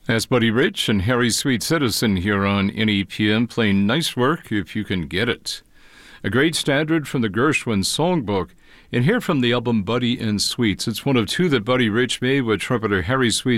That's Buddy Rich and Harry Sweet Citizen here on NEPM playing Nice Work If You Can Get It. A great standard from the Gershwin Songbook, and here from the album Buddy and Sweets. It's one of two that Buddy Rich made with trumpeter Harry Sweet